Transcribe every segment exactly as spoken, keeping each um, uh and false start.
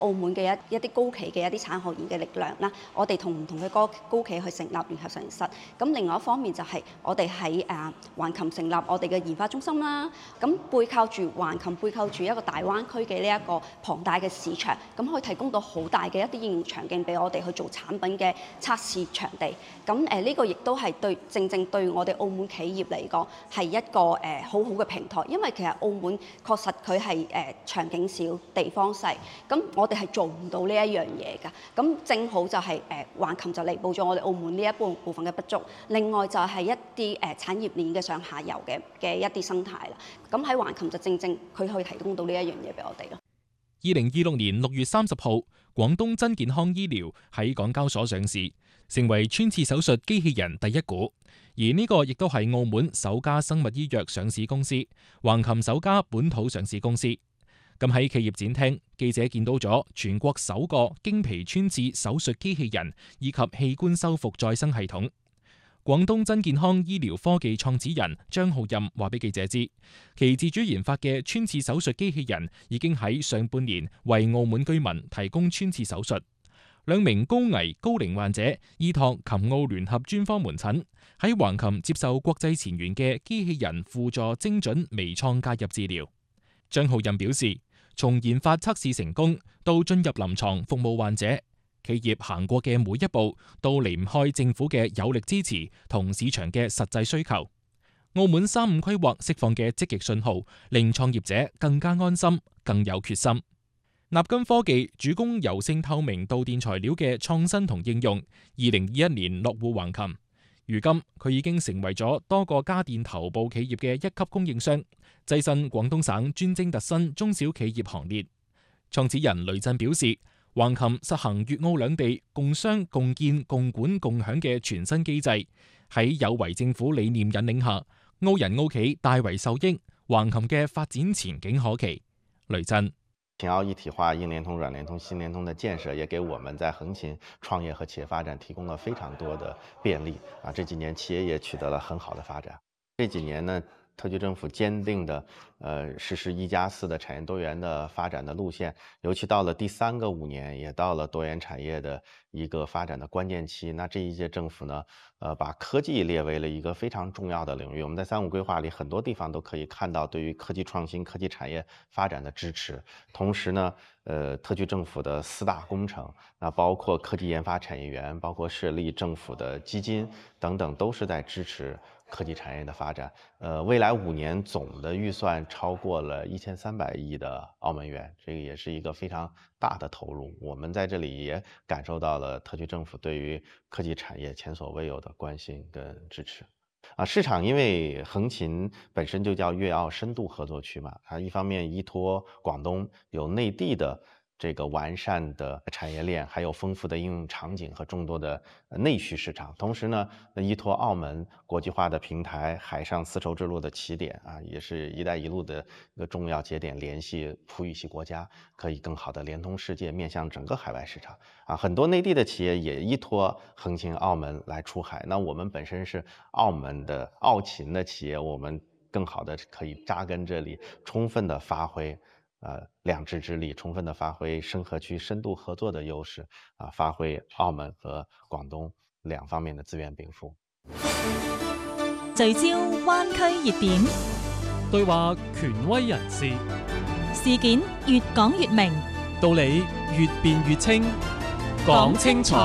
澳門嘅一一啲高企嘅一啲產學研嘅力量啦，我哋同唔同嘅高高企去成立聯合實驗室。咁另外一方面就係我哋喺誒橫琴成立我哋嘅研發中心啦。咁背靠住橫琴，背靠住一個大灣區嘅呢一個龐大嘅市場，咁可以提供到好大嘅一啲應用場景俾我哋去做產品嘅測試場地。咁誒呢個亦都係對正正對我哋澳門企業嚟講係一個誒、呃、好好嘅平台，因為其實澳門確實佢係誒場景少、地方細，咁我哋係做唔到呢一樣嘢㗎。咁正好就係誒橫琴就彌補咗我哋澳門呢一部部分嘅不足。另外就係一啲誒、呃、產業鏈嘅上下游嘅嘅一啲生態啦。咁喺橫琴就正正佢可以提供到呢一樣嘢俾我哋咯。 二零二六年六月三十號，廣東真健康醫療喺港交所上市，成為穿刺手術機器人第一股。而呢個亦都係澳門首家生物醫藥上市公司，橫琴首家本土上市公司。咁喺企業展廳，記者見到咗全國首個經皮穿刺手術機器人以及器官修復再生系統。廣東真健康醫療科技創始人張浩任話俾記者知，其自主研發嘅穿刺手術機器人已經喺上半年為澳門居民提供穿刺手術。兩名高危高齡患者依託琴澳聯合專科門診，喺橫琴接受國際前沿嘅機器人輔助精準微創介入治療。張浩任表示，從研發測試成功到進入臨床服務患者，企業行過嘅每一步都離唔開政府嘅有力支持同市場嘅實際需求。澳門三五規劃釋放嘅積極信號，令創業者更加安心、更有決心。納金科技主攻柔性透明導電材料嘅創新同應用，二零二一年落戶橫琴。如今佢已經成為咗多個家電頭部企業嘅一級供應商，躋身廣東省專精特新中小企業行列。創始人雷震表示，橫琴實行粵澳兩地共商共建共管共享嘅全新機制，喺有為政府理念引領下，澳人澳企大為受益，橫琴嘅發展前景可期。雷震。 秦澳一體化、硬聯通、軟聯通、新聯通的建設，也給我們在橫琴創業和企業發展提供了非常多的便利啊！這幾年企業也取得了很好的發展。這幾年呢，特區政府堅定的呃實施一加四的產業多元的發展的路線，尤其到了第三個五年，也到了多元產業的一個發展的關鍵期。那這一屆政府呢，呃把科技列為了一個非常重要的領域。我們在三五規劃裏很多地方都可以看到對於科技創新、科技產業發展的支持。同時呢，呃特區政府的四大工程，那包括科技研發產業園，包括設立政府的基金等等，都是在支持科技產業的發展。呃未來五年總的預算超過了一千三百億的澳門元，這個也是一個非常大的投入。我們在這裏也感受到了特區政府對於科技產業前所未有的關心跟支持。啊，市場因為橫琴本身就叫粵澳深度合作區嘛，它一方面依託廣東有內地的這個完善的產業鏈，還有豐富的應用場景和眾多的內需市場。同時呢，依託澳門國際化的平台，海上絲綢之路的起點啊，也是一帶一路的一個重要節點，聯繫葡語系國家，可以更好的連通世界，面向整個海外市場。啊，很多內地的企業也依託橫琴澳門來出海。那我們本身是澳門的澳秦的企業，我們更好的可以扎根這裏，充分的發揮呃，兩支之力，充分的發揮深合區深度合作的優勢，啊，發揮澳門和廣東兩方面的資源稟賦。 聚焦灣區熱點， 對話權威人士， 事件越講越明， 道理越辯越清，講清楚。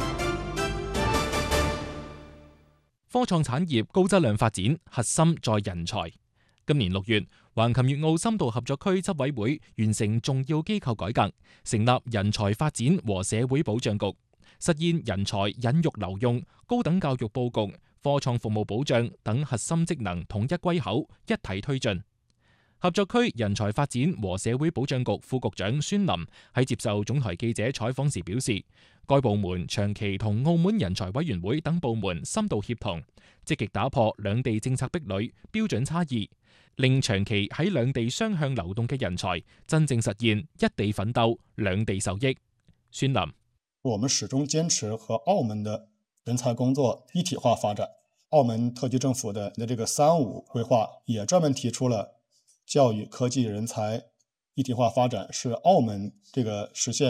科創產業高質量發展，核心在人才。今年六月，橫琴粵澳深度合作區執委會完成重要機構改革，成立人才發展和社會保障局，實現人才引育留用、高等教育佈局、科創服務保障等核心職能統一歸口，一體推進。合作區人才發展和社會保障局副局長孫林喺接受總台記者採訪時表示，該部門長期同澳門人才委員會等部門深度協同，積極打破兩地政策壁壘、標準差異，令長期喺兩地雙向流動嘅人才真正實現一地奮鬥、兩地受益。孫林： 我們始終堅持和澳門的人才工作一體化發展。澳門特區政府的這個三五規劃也專門提出了教育、科技、人才一體化發展是澳門這個實現